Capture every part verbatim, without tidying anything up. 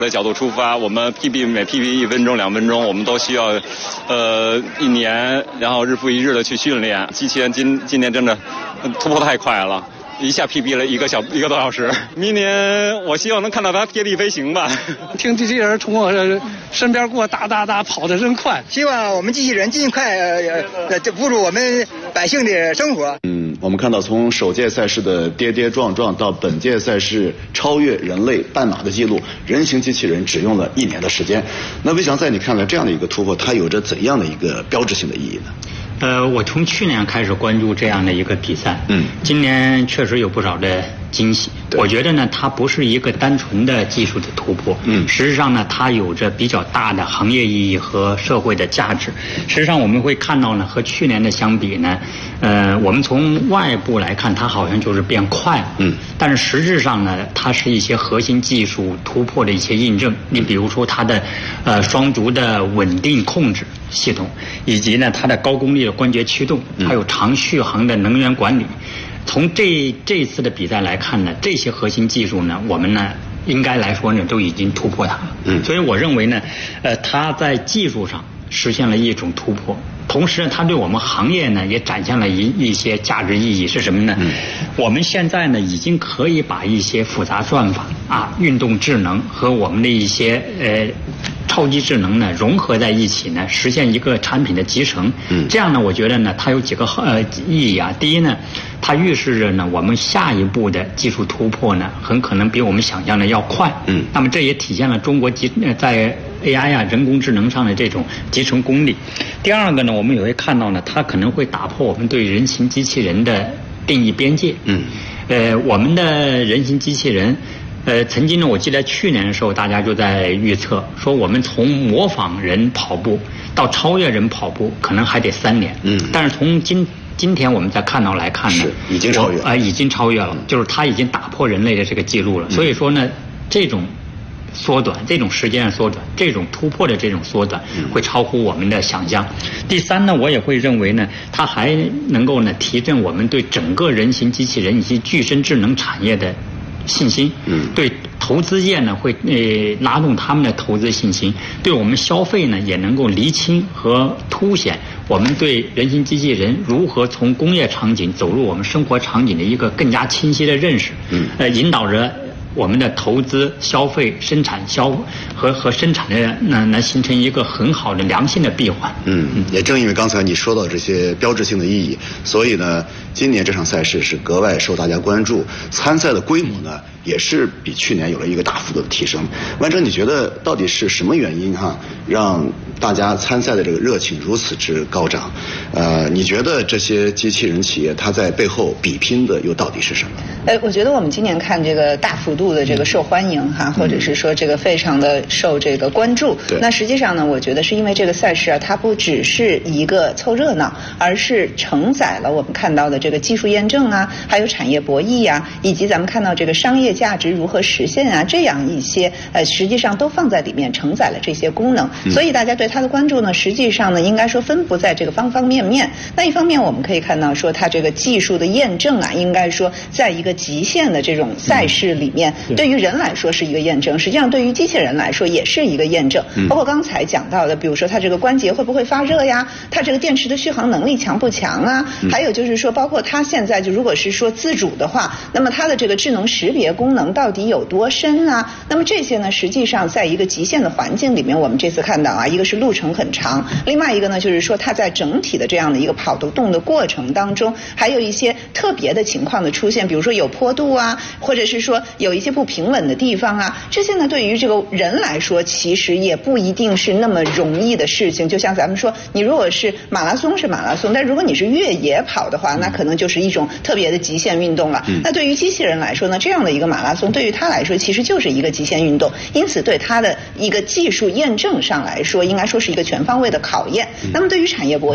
的角度出发，我们 P B 每 P B 一分钟、两分钟，我们都需要，呃，一年，然后日复一日的去训练。机器人今今年真的突破太快了，一下 P B 了一个小一个多小时。明年我希望能看到它贴地飞行吧。 听机器人从我身边过，哒哒哒跑得真快。 希望我们机器人尽快呃呃辅助我们百姓的生活。 嗯，我们看到从首届赛事的跌跌撞撞到本届赛事超越人类半马的记录，人形机器人只用了一年的时间。那魏翔，在你看来，这样的一个突破，它有着怎样的一个标志性的意义呢？ 呃，我从去年开始关注这样的一个比赛，嗯，今年确实有不少的惊喜。我觉得呢，它不是一个单纯的技术的突破，嗯，实际上呢，它有着比较大的行业意义和社会的价值。实际上我们会看到呢，和去年的相比呢，呃，我们从外部来看，它好像就是变快了，嗯，但是实质上呢，它是一些核心技术突破的一些印证。你比如说它的呃双足的稳定控制系统，以及呢它的高功率的关节驱动，还有长续航的能源管理。从这这次的比赛来看呢，这些核心技术呢，我们呢应该来说呢都已经突破它了。嗯，所以我认为呢，呃，它在技术上实现了一种突破，同时它对我们行业呢也展现了一一些价值意义是什么呢？嗯，我们现在呢已经可以把一些复杂算法啊、运动智能和我们的一些呃超级智能呢融合在一起呢，实现一个产品的集成。嗯，这样呢，我觉得呢它有几个呃意义啊。第一呢，它预示着呢我们下一步的技术突破呢很可能比我们想象的要快。嗯，那么这也体现了中国集在 A I 啊人工智能上的这种集成功力。第二个呢，我们也会看到呢，它可能会打破我们对人形机器人的定义边界。嗯，呃，我们的人形机器人。呃，曾经呢，我记得去年的时候，大家就在预测说，我们从模仿人跑步到超越人跑步，可能还得三年。嗯，但是从今今天我们再看到来看呢， 是已经超越了， 啊、呃，已经超越了，就是它已经打破人类的这个记录了。嗯、所以说呢，这种缩短，这种时间的缩短，这种突破的这种缩短，会超乎我们的想象。第三呢，我也会认为呢，它还能够呢提振我们对整个人形机器人以及具身智能产业的信心，嗯，对投资业呢会呃拉动他们的投资信心，对我们消费呢也能够厘清和凸显我们对人形机器人如何从工业场景走入我们生活场景的一个更加清晰的认识，嗯，呃引导着我们的投资、消费、生产、消和和生产的呢，来形成一个很好的良性的闭环。 嗯，也正因为刚才你说到这些标志性的意义，所以呢，今年这场赛事是格外受大家关注，参赛的规模呢也是比去年有了一个大幅度的提升。万哲，你觉得到底是什么原因哈，让大家参赛的这个热情如此之高涨？呃，你觉得这些机器人企业它在背后比拼的又到底是什么？ 呃，我觉得我们今年看这个大幅度的这个受欢迎哈，或者是说这个非常的受这个关注。对。那实际上呢，我觉得是因为这个赛事啊，它不只是一个凑热闹，而是承载了我们看到的这个技术验证啊，还有产业博弈啊，以及咱们看到这个商业价值如何实现啊，这样一些呃，实际上都放在里面，承载了这些功能。嗯、所以大家对它的关注呢，实际上呢，应该说分布在这个方方面面。那一方面我们可以看到说，它这个技术的验证啊，应该说在一个极限的这种赛事里面，嗯、对于人来说是一个验证，实际上对于机器人来说也是一个验证。嗯、包括刚才讲到的，比如说它这个关节会不会发热呀，它这个电池的续航能力强不强啊？嗯、还有就是说，包括它现在就如果是说自主的话，那么它的这个智能识别功能到底有多深啊？那么这些呢，实际上在一个极限的环境里面，我们这次看到啊，一个是路程很长，另外一个呢就是说它在整体的这样的一个跑得动的过程当中，还有一些特别的情况的出现，比如说有坡度啊，或者是说有一些不平稳的地方啊，这些呢对于这个人来说，其实也不一定是那么容易的事情。就像咱们说，你如果是马拉松是马拉松，但如果你是越野跑的话，那可能就是一种特别的极限运动了。嗯、那对于机器人来说呢，这样的一个马拉松对于它来说其实就是一个极限运动，因此对它的一个技术验证上来说，应该说是一个全方位的考验。嗯、那么对于产业博弈上来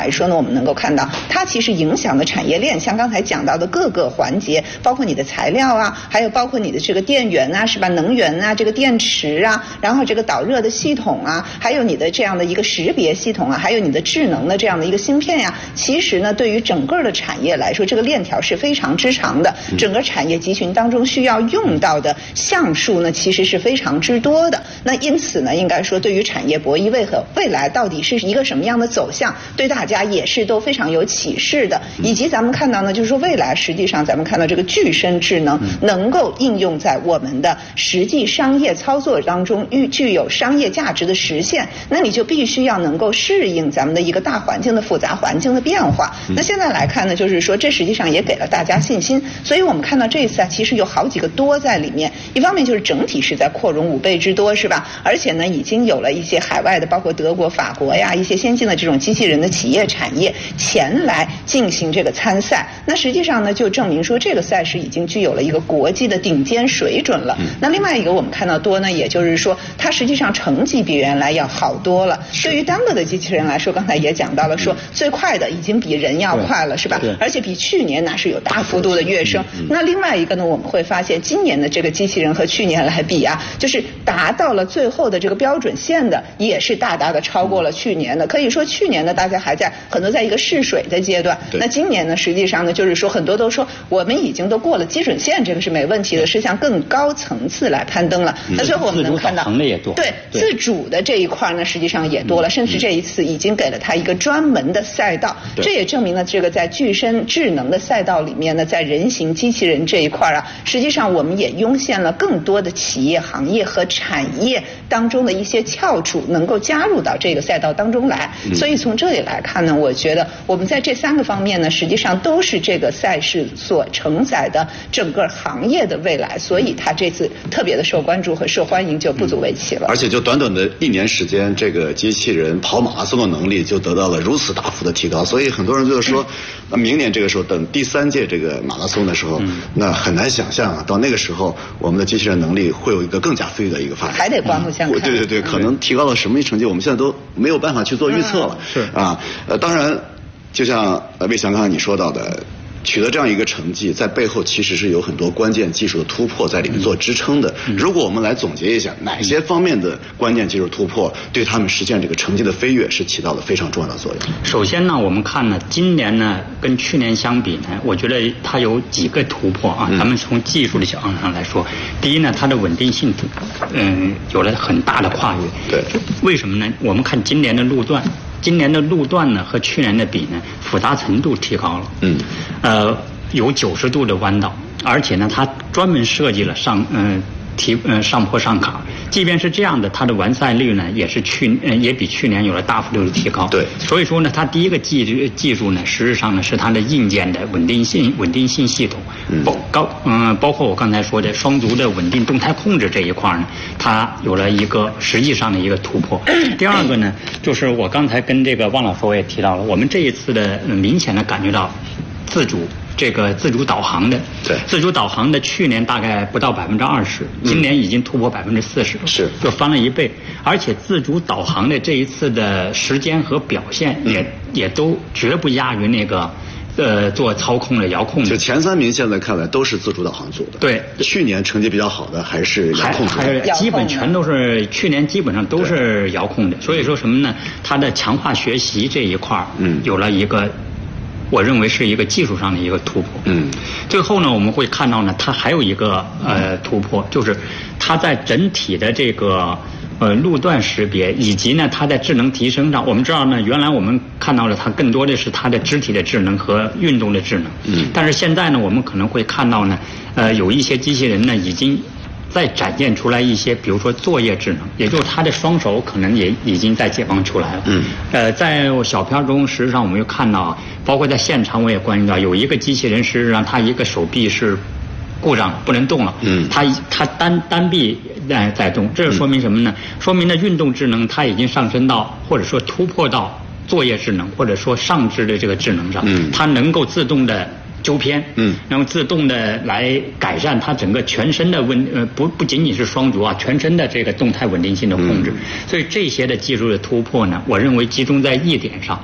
来说呢，我们能够看到它其实影响的产业链，像刚才讲到的各个环节，包括你的材料啊，还有包括你的这个电源啊，是吧？能源啊，这个电池啊，然后这个导热的系统啊，还有你的这样的一个识别系统啊，还有你的智能的这样的一个芯片呀、啊，其实呢，对于整个的产业来说，这个链条是非常之长的，整个产业集群当中需要用到的项数呢，其实是非常之多的。那因此呢，应该说对于产业博弈为何未来到底是一个什么样的走向，对大家也是都非常有启示的。以及咱们看到呢，就是说未来实际上咱们看到这个具身智能能够应用在我们的实际商业操作当中，具有商业价值的实现，那你就必须要能够适应咱们的一个大环境的复杂环境的变化。那现在来看呢，就是说这实际上也给了大家信心。所以我们看到这一次啊，其实有好几个多在里面。一方面就是整体是在扩容五倍之多，是吧？而且呢，已经有了一些海外的，包括德国、法国呀，一些先进的这种机器人的企业产业前来进行这个参赛。那实际上呢，就证明说这个赛事已经具有了一个国际的顶尖水准了。那另外一个我们看到多呢，也就是说它实际上成绩比原来要好多了。对于单个的机器人来说，刚才也讲到了，说最快的已经比人要快了，是吧？而且比去年那是有大幅度的跃升。那另外一个呢，我们会发现今年的这个机器人和去年来比啊，就是达到了最后的这个标准线的，也是大大的超过了去年的。可以说去年呢，大家还在很多在一个试水的阶段，那今年呢，实际上呢，就是说很多都说我们已经都过了基准线，这个是没问题的，是向更高层次来攀登了。那最后我们能看到，对自主的这一块呢，实际上也多了，甚至这一次已经给了它一个专门的赛道，这也证明了这个在具身智能的赛道里面呢，在人形机器人这一块啊，实际上我们也涌现了更多的企业、行业和产业当中的一些翘楚能够加入到这个赛道当中来。所以从这里来看呢，我觉得我们在这三个方面呢，实际上都是这个赛事所承载的整个行业的未来，所以它这次特别的受关注和受欢迎就不足为奇了。 而且就短短的一年时间，这个机器人跑马拉松的能力就得到了如此大幅的提高，所以很多人就说，那明年这个时候等第三届这个马拉松的时候，那很难想象啊，到那个时候我们的机器人能力会有一个更加飞跃的一个发展， 还得刮目相看。 对对对，可能提高了什么成绩，我们现在都没有办法去做预测了。 是啊，呃，当然，就像呃魏翔刚才你说到的。取得这样一个成绩，在背后其实是有很多关键技术的突破在里面做支撑的。如果我们来总结一下，哪些方面的关键技术突破对他们实现这个成绩的飞跃是起到了非常重要的作用？ 首先呢，我们看呢，今年呢跟去年相比呢，我觉得它有几个突破啊。咱们从技术的角度上来说，第一呢，它的稳定性，嗯，有了很大的跨越。 对， 为什么呢？我们看今年的路段。今年的路段呢和去年的比呢，复杂程度提高了。嗯，呃，有九十度的弯道，而且呢，它专门设计了上嗯、呃、提嗯、呃、上坡上坎。即便是这样的，它的完赛率呢也是去呃也比去年有了大幅度的提高。 对， 所以说呢，它第一个技技术呢，实质上呢是它的硬件的稳定性稳定性系统，包高嗯、呃、包括我刚才说的双足的稳定动态控制这一块呢，它有了一个实际上的一个突破。第二个呢，就是我刚才跟这个汪老师我也提到了，我们这一次的、呃、明显的感觉到自主。这个自主导航的， 对， 自主导航的去年大概不到百分之二十，今年已经突破百分之四十， 是就翻了一倍。而且自主导航的这一次的时间和表现也、嗯、也都绝不亚于那个呃做操控的遥控的。 就前三名现在看来都是自主导航组的。 对， 去年成绩比较好的还是遥控组的， 还还基本全都是去年基本上都是遥控的。所以说什么呢？它的强化学习这一块嗯，有了一个。我认为是一个技术上的一个突破。嗯，最后呢，我们会看到呢，它还有一个呃突破，就是它在整体的这个呃路段识别以及呢它在智能提升上，我们知道呢，原来我们看到了它更多的是它的肢体的智能和运动的智能。嗯，但是现在呢，我们可能会看到呢，呃，有一些机器人呢已经。再展现出来一些，比如说作业智能，也就是他的双手可能也已经在解放出来了。嗯，呃，在小片中，实际上我们又看到，包括在现场我也关注到，有一个机器人，实际上他一个手臂是故障不能动了。嗯，他他单单臂在在动，这说明什么呢？说明呢运动智能它已经上升到或者说突破到作业智能或者说上肢的这个智能上，嗯，它能够自动的。纠偏，嗯，然后自动的来改善它整个全身的稳呃不不仅仅是双足啊，全身的这个动态稳定性的控制。嗯、所以这些的技术的突破呢，我认为集中在一点上，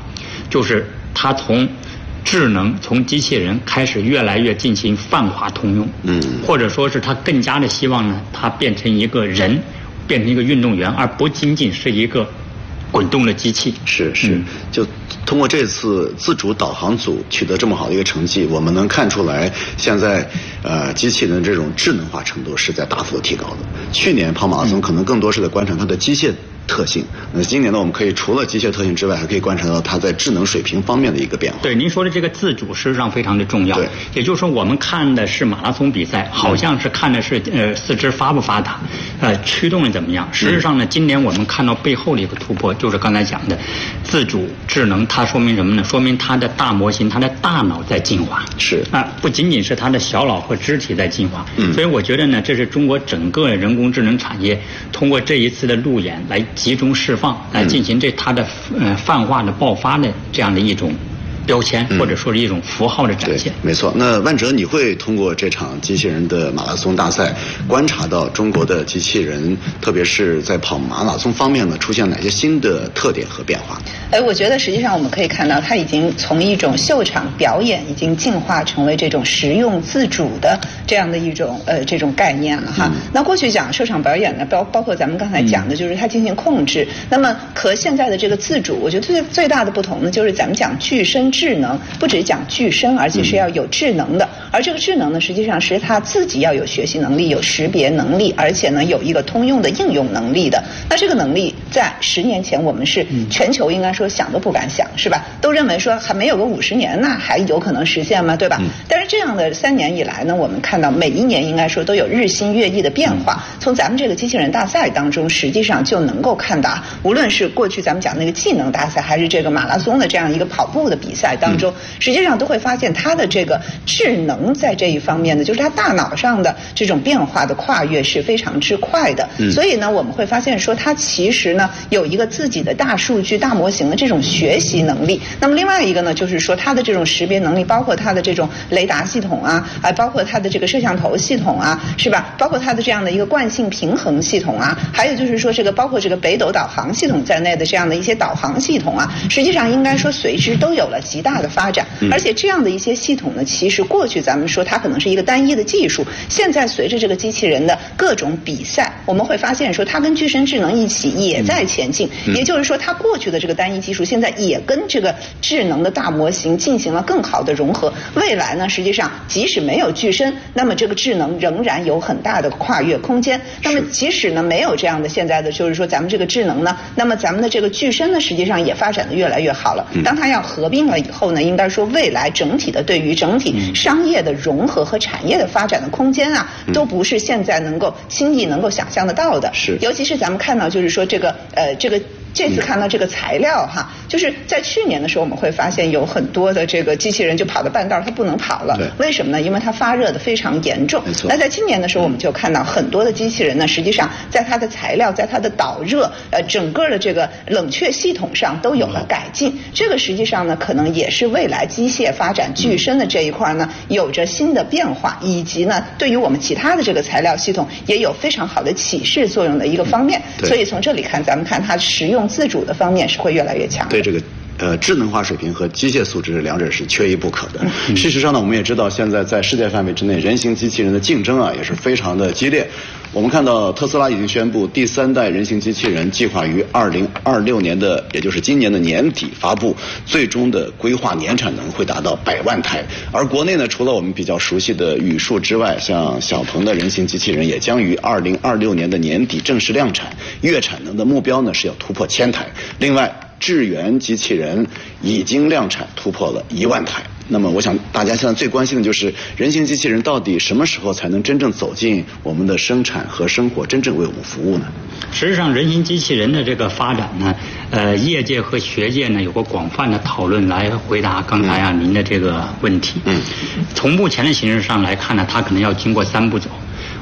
就是它从智能从机器人开始越来越进行泛化通用，嗯，或者说是他更加的希望呢，它变成一个人，变成一个运动员，而不仅仅是一个滚动的机器。 是是，嗯、就通过这次自主导航组取得这么好的一个成绩，我们能看出来，现在呃机器人这种智能化程度是在大幅的提高的。去年跑马拉松可能更多是在观察它的机械特性，那今年呢，我们可以除了机械特性之外，还可以观察到它在智能水平方面的一个变化。 对，您说的这个自主实际上非常的重要。对，也就是说我们看的是马拉松比赛，好像是看的是呃四肢发不发达，呃驱动力怎么样。实际上呢，今年我们看到背后的一个突破，就是刚才讲的自主智能，它说明什么呢？说明它的大模型，它的大脑在进化。 是啊，不仅仅是它的小脑和肢体在进化。嗯，所以我觉得呢，这是中国整个人工智能产业通过这一次的路演来集中释放，来进行这它的呃泛化的爆发的这样的一种标签，或者说是一种符号的展现。 嗯、没错。那万哲，你会通过这场机器人的马拉松大赛，观察到中国的机器人，特别是在跑马拉松方面呢，出现哪些新的特点和变化？ 哎，我觉得实际上我们可以看到，它已经从一种秀场表演，已经进化成为这种实用自主的这样的一种呃这种概念了哈。嗯、那过去讲秀场表演呢，包包括咱们刚才讲的，就是它进行控制。嗯、那么和现在的这个自主，我觉得最最大的不同呢，就是咱们讲具身智能，不只讲具身，而且是要有智能的。而这个智能呢，实际上是它自己要有学习能力、有识别能力，而且呢有一个通用的应用能力的。那这个能力在十年前我们是全球应该说想都不敢想，是吧？都认为说还没有个五十年，那还有可能实现吗？对吧？嗯、但是这样的三年以来呢，我们看到每一年应该说都有日新月异的变化。从咱们这个机器人大赛当中，实际上就能够看到，无论是过去咱们讲那个技能大赛，还是这个马拉松的这样一个跑步的比赛当中，嗯、实际上都会发现它的这个智能在这一方面呢，就是它大脑上的这种变化的跨越是非常之快的。嗯、所以呢，我们会发现说，它其实呢有一个自己的大数据、大模型的这种学习能力。那么另外一个呢，就是说它的这种识别能力，包括它的这种雷达系统啊，啊，包括它的这个摄像头系统啊，是吧？包括它的这样的一个惯性平衡系统啊，还有就是说这个包括这个北斗导航系统在内的这样的一些导航系统啊，实际上应该说随之都有了极大的发展。而且这样的一些系统呢，其实过去咱们说它可能是一个单一的技术，现在随着这个机器人的各种比赛，我们会发现说它跟具身智能一起也在前进。也就是说，它过去的这个单一技术，现在也跟这个智能的大模型进行了更好的融合。未来呢，实际上即使没有具身，那么这个智能仍然有很大的跨越空间。那么即使呢没有这样的现在的就是说咱们这个智能呢，那么咱们的这个具身呢，实际上也发展的越来越好了。当它要合并了以后呢，应该说未来整体的对于整体商业的融合和产业的发展的空间啊，都不是现在能够轻易能够想象得到的。 是， 尤其是咱们看到就是说这个呃这个。这次看到这个材料哈，就是在去年的时候，我们会发现有很多的这个机器人就跑到半道它不能跑了。为什么呢？因为它发热的非常严重。没错。那在今年的时候，我们就看到很多的机器人呢，实际上在它的材料、在它的导热、呃整个的这个冷却系统上都有了改进。这个实际上呢，可能也是未来机械发展具身的这一块呢，有着新的变化，以及呢，对于我们其他的这个材料系统也有非常好的启示作用的一个方面。所以从这里看，咱们看它实用自主的方面是会越来越强的。 对这个呃智能化水平和机械素质两者是缺一不可的。嗯、事实上呢，我们也知道现在在世界范围之内，人形机器人的竞争啊也是非常的激烈。我们看到特斯拉已经宣布，第三代人形机器人计划于二零二六年的，也就是今年的年底发布，最终的规划年产能会达到百万台。而国内呢，除了我们比较熟悉的宇树之外，像小鹏的人形机器人也将于二零二六年的年底正式量产，月产能的目标呢是要突破千台。另外，智源机器人已经量产突破了一万台。那么我想大家现在最关心的就是人形机器人到底什么时候才能真正走进我们的生产和生活，真正为我们服务呢？ 实际上人形机器人的这个发展呢，呃，业界和学界呢有过广泛的讨论来回答刚才啊您的这个问题。嗯，从目前的形势上来看呢，它可能要经过三步走。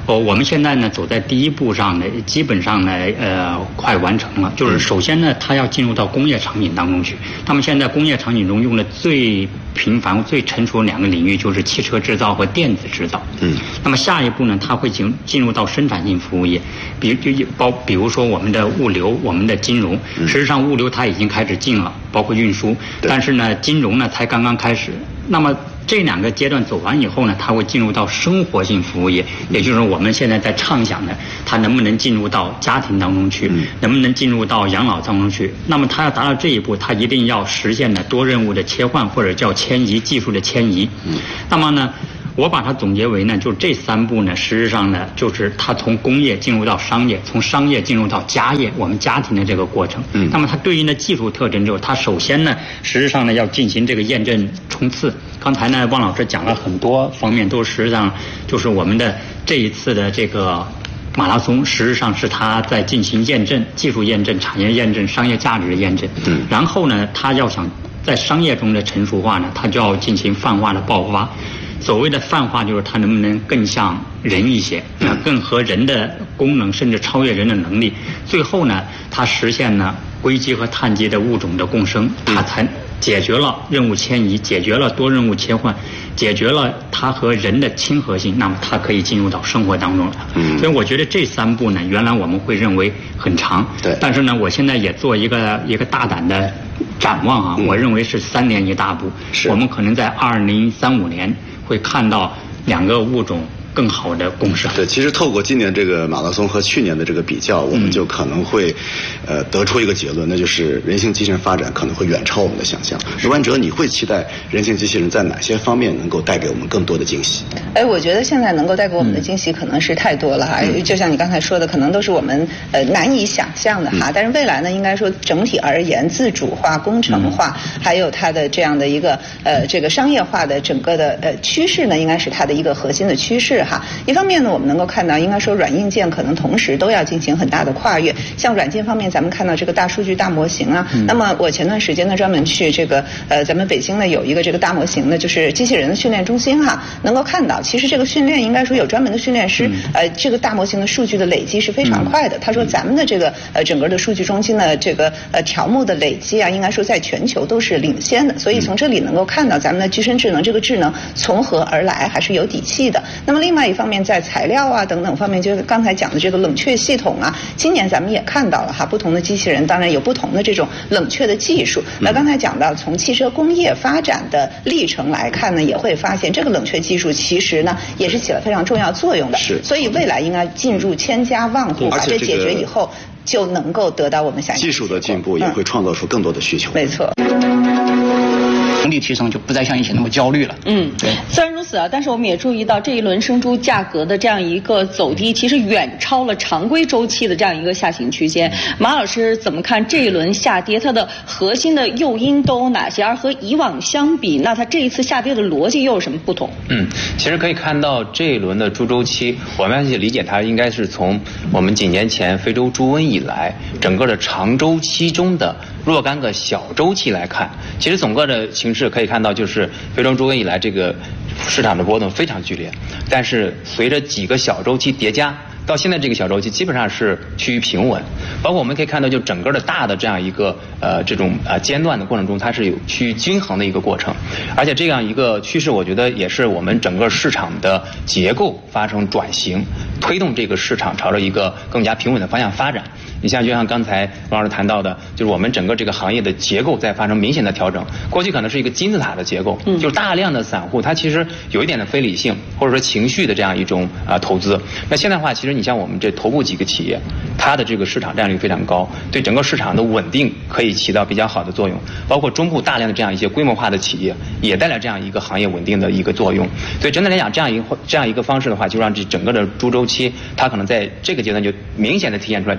哦，我们现在呢走在第一步上呢，基本上呢呃快完成了。就是首先呢，它要进入到工业场景当中去。他们现在工业场景中用的最频繁、最成熟的两个领域就是汽车制造和电子制造。嗯。那么下一步呢，它会进进入到生产性服务业，比就包比如说我们的物流、我们的金融。实际上物流它已经开始进了，包括运输，但是呢，金融呢才刚刚开始。那么这两个阶段走完以后呢，它会进入到生活性服务业，也就是我们现在在畅想的，它能不能进入到家庭当中去，能不能进入到养老当中去？那么它要达到这一步，它一定要实现的多任务的切换，或者叫迁移技术的迁移。那么呢？我把它总结为呢，就这三步呢，实质上呢，就是它从工业进入到商业，从商业进入到家业，我们家庭的这个过程。嗯。那么它对应的技术特征就是，它首先呢，实质上呢要进行这个验证冲刺。刚才呢，汪老师讲了很多方面，都实际上就是我们的这一次的这个马拉松，实质上是它在进行验证、技术验证、产业验证、商业价值的验证。嗯。然后呢，它要想在商业中的成熟化呢，它就要进行泛化的爆发。所谓的泛化就是它能不能更像人一些，啊，更和人的功能，甚至超越人的能力。最后呢，它实现呢硅基和碳基的物种的共生，它才解决了任务迁移，解决了多任务切换，解决了它和人的亲和性，那么它可以进入到生活当中了。嗯，所以我觉得这三步呢，原来我们会认为很长，对，但是呢，我现在也做一个一个大胆的展望啊，嗯、我认为是三年一大步，我们可能在二零三五年。会看到两个物种更好的共生。 对，其实透过今年这个马拉松和去年的这个比较，我们就可能会，呃，得出一个结论，那就是人形机器人发展可能会远超我们的想象。刘万哲，你会期待人形机器人在哪些方面能够带给我们更多的惊喜？ 哎，我觉得现在能够带给我们的惊喜可能是太多了哈，嗯、就像你刚才说的，可能都是我们呃难以想象的哈。嗯、但是未来呢，应该说整体而言，自主化、工程化，嗯、还有它的这样的一个呃这个商业化的整个的呃趋势呢，应该是它的一个核心的趋势哈。一方面呢，我们能够看到，应该说软硬件可能同时都要进行很大的跨越。像软件方面，咱们看到这个大数据、大模型啊。嗯、那么我前段时间呢，专门去这个呃咱们北京呢有一个这个大模型的，就是机器人的训练中心哈，能够看到，其实这个训练应该说有专门的训练师，嗯、呃，这个大模型的数据的累积是非常快的。嗯、他说咱们的这个呃整个的数据中心的这个呃条目的累积啊，应该说在全球都是领先的。所以从这里能够看到咱们的具身智能这个智能从何而来，还是有底气的。那么另外一方面，在材料啊等等方面，就是刚才讲的这个冷却系统啊，今年咱们也看到了哈，不同的机器人当然有不同的这种冷却的技术。那刚才讲到从汽车工业发展的历程来看呢，也会发现这个冷却技术其实呢也是起了非常重要作用的。是，所以未来应该进入千家万户，把这解决以后，就能够得到我们想要的技术的进步，也会创造出更多的需求。 嗯、没错。 能力提升就不再像以前那么焦虑了。 嗯，对。虽然如此啊，但是我们也注意到这一轮生猪价格的这样一个走低，其实远超了常规周期的这样一个下行区间。马老师怎么看这一轮下跌？它的核心的诱因都有哪些？而和以往相比，那它这一次下跌的逻辑又有什么不同？ 嗯，其实可以看到这一轮的猪周期，我们要去理解它，应该是从我们几年前非洲猪瘟以来，整个的长周期中的若干个小周期来看，其实整个的形势可以看到，就是非洲猪瘟以来这个市场的波动非常剧烈，但是随着几个小周期叠加，到现在这个小周期基本上是趋于平稳。包括我们可以看到，就整个的大的这样一个呃这种呃间断的过程中，它是有趋于均衡的一个过程，而且这样一个趋势，我觉得也是我们整个市场的结构发生转型，推动这个市场朝着一个更加平稳的方向发展。你像就像刚才王老师谈到的，就是我们整个这个行业的结构在发生明显的调整。过去可能是一个金字塔的结构，嗯、就是大量的散户，他其实有一点的非理性或者说情绪的这样一种啊、呃、投资。那现在的话，其实你像我们这头部几个企业，它的这个市场占有率非常高，对整个市场的稳定可以起到比较好的作用。包括中部大量的这样一些规模化的企业，也带来这样一个行业稳定的一个作用。所以整体来讲，这样一个这样一个方式的话，就让这整个的猪周期，它可能在这个阶段就明显的体现出来这样一个平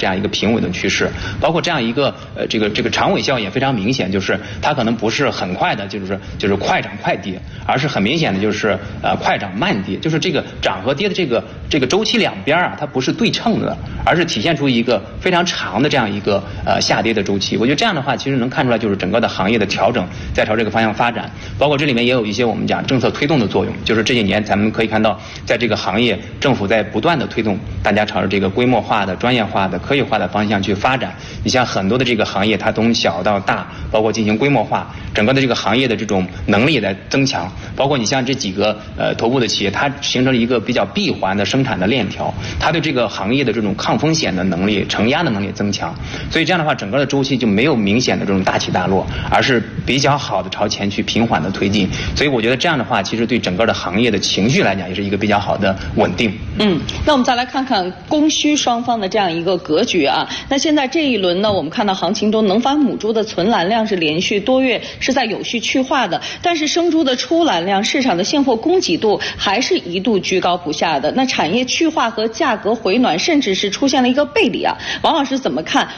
平稳的趋势。包括这样一个呃这个这个长尾效应也非常明显，就是它可能不是很快的，就是就是快涨快跌，而是很明显的就是呃快涨慢跌，就是这个涨和跌的这个这个周期两边啊，它不是对称的，而是体现出一个非常长的这样一个呃下跌的周期。我觉得这样的话，其实能看出来就是整个的行业的调整在朝这个方向发展。包括这里面也有一些我们讲政策推动的作用，就是这几年咱们可以看到，在这个行业政府在不断的推动大家朝着这个规模化的、专业化的、科学化的方向去发展。你像很多的这个行业，它从小到大，包括进行规模化，整个的这个行业的这种能力也在增强。包括你像这几个呃头部的企业，它形成了一个比较闭环的生产的链条，它对这个行业的这种抗风险的能力、承压的能力增强。所以这样的话，整个的周期就没有明显的这种大起大落，而是比较好的朝前去平缓的推进。所以我觉得这样的话，其实对整个的行业的情绪来讲，也是一个比较好的稳定。 嗯，那我们再来看看供需双方的这样一个格局啊。那现在这一轮呢，我们看到行情中能繁母猪的存栏量是连续多月是在有序去化的，但是生猪的出栏量、市场的现货供给度还是一度居高不下的。那产业去化和价格回暖，甚至是出现了一个背离啊。王老师怎么看